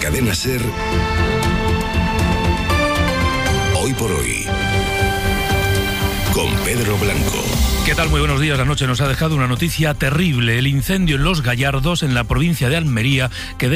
Cadena SER, Hoy por Hoy, con Pedro Blanco. ¿Qué tal? Muy buenos días. La noche nos ha dejado una noticia terrible. El incendio en Los Gallardos, en la provincia de Almería, que